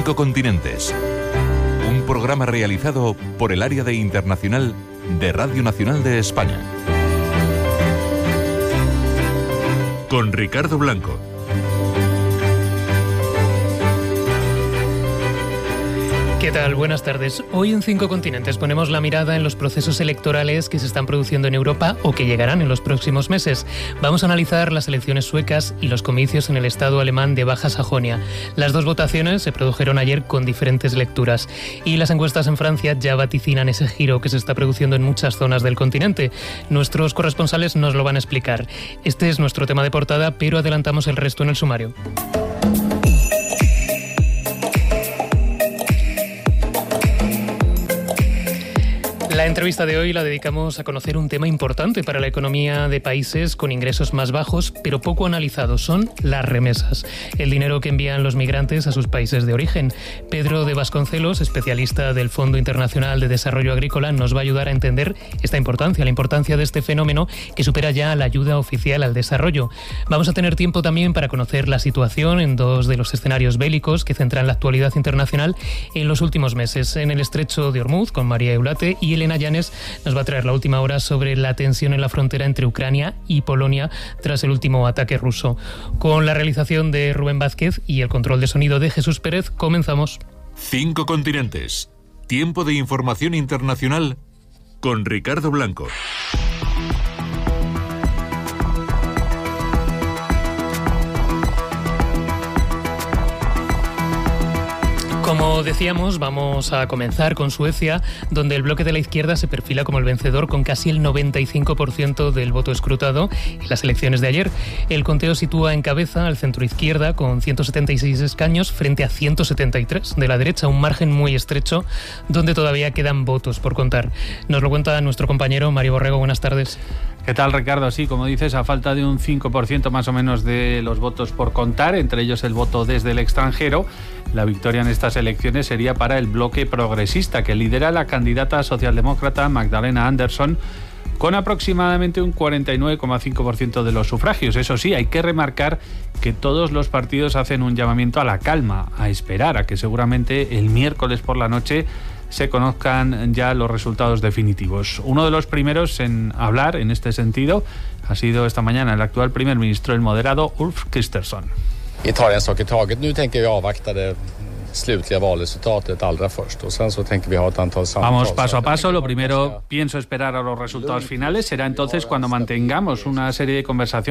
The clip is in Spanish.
5 continentes. Un programa realizado por el Área de Internacional de Radio Nacional de España. Con Ricardo Blanco. ¿Qué tal? Buenas tardes. Hoy en 5 continentes ponemos la mirada en los procesos electorales que se están produciendo en Europa o que llegarán en los próximos meses. Vamos a analizar las elecciones suecas y los comicios en el estado alemán de Baja Sajonia. Las dos votaciones se produjeron ayer con diferentes lecturas. Y las encuestas en Francia ya vaticinan ese giro que se está produciendo en muchas zonas del continente. Nuestros corresponsales nos lo van a explicar. Este es nuestro tema de portada, pero adelantamos el resto en el sumario. La entrevista de hoy la dedicamos a conocer un tema importante para la economía de países con ingresos más bajos, pero poco analizados. Son las remesas, el dinero que envían los migrantes a sus países de origen. Pedro de Vasconcelos, especialista del Fondo Internacional de Desarrollo Agrícola, nos va a ayudar a entender esta importancia, la importancia de este fenómeno que supera ya la ayuda oficial al desarrollo. Vamos a tener tiempo también para conocer la situación en dos de los escenarios bélicos que centran la actualidad internacional en los últimos meses, en el estrecho de Ormuz, con María Eulate, y Elena Llanes nos va a traer la última hora sobre la tensión en la frontera entre Ucrania y Polonia tras el último ataque ruso. Con la realización de Rubén Vázquez y el control de sonido de Jesús Pérez, comenzamos. 5 continentes. Tiempo de información internacional con Ricardo Blanco. Como decíamos, vamos a comenzar con Suecia, donde el bloque de la izquierda se perfila como el vencedor con casi el 95% del voto escrutado en las elecciones de ayer. El conteo sitúa en cabeza al centroizquierda con 176 escaños frente a 173 de la derecha, un margen muy estrecho donde todavía quedan votos por contar. Nos lo cuenta nuestro compañero Mario Borrego. Buenas tardes. ¿Qué tal, Ricardo? Sí, como dices, a falta de un 5% más o menos de los votos por contar, entre ellos el voto desde el extranjero, la victoria en estas elecciones sería para el bloque progresista, que lidera la candidata socialdemócrata Magdalena Andersson, con aproximadamente un 49,5% de los sufragios. Eso sí, hay que remarcar que todos los partidos hacen un llamamiento a la calma, a esperar a que seguramente el miércoles por la noche se conozcan ya los resultados definitivos. Uno de los primeros en hablar en este sentido ha sido esta mañana el actual primer ministro, el moderado Ulf Kristersson. Vi tar en sak i taget. Nu tänker vi avvakta det slutliga valresultatet allra först och sen så tänker vi ha ett antal samtal. Vamos paso a paso. Lo primero, pienso esperar a los resultados finales. Será entonces cuando mantengamos una serie de conversaciones